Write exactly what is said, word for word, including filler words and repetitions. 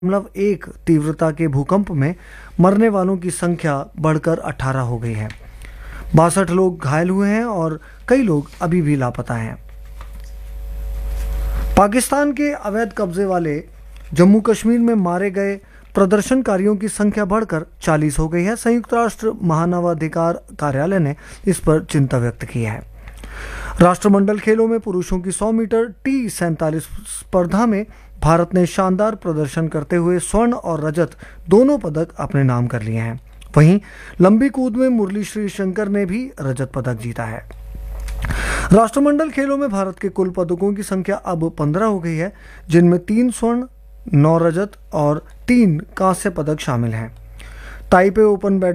दशमलव एक तीव्रता के भूकंप में मरने वालों की संख्या बढ़कर अठारह हो गई है। बासठ लोग घायल हुए हैं और कई लोग अभी भी लापता हैं। पाकिस्तान के अवैध कब्जे वाले जम्मू कश्मीर में मारे गए प्रदर्शनकारियों की संख्या बढ़कर चालीस हो गई है। संयुक्त राष्ट्र महानवाधिकार कार्यालय ने इस पर चिंता व्यक्त की है। राष्ट्रमंडल खेलों में पुरुषों की सौ मीटर टी सैंतालीस स्पर्धा में भारत ने शानदार प्रदर्शन करते हुए स्वर्ण और रजत दोनों पदक अपने नाम कर लिए हैं। वहीं लंबी कूद में मुरली श्रीशंकर ने भी रजत पदक जीता है। राष्ट्रमंडल खेलों में भारत के कुल पदकों की संख्या अब पंद्रह हो गई है, जिनमें तीन स्वर्ण, नौ रजत और तीन कांस्य पदक शामिल हैं। Taipei open